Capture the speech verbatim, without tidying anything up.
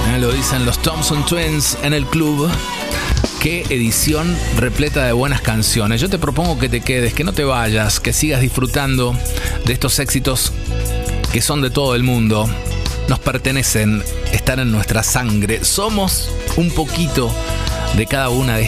Eh, lo dicen los Thompson Twins en el club. Qué edición repleta de buenas canciones. Yo te propongo que te quedes, que no te vayas, que sigas disfrutando de estos éxitos que son de todo el mundo. Nos pertenecen, están en nuestra sangre. Somos un poquito de cada una de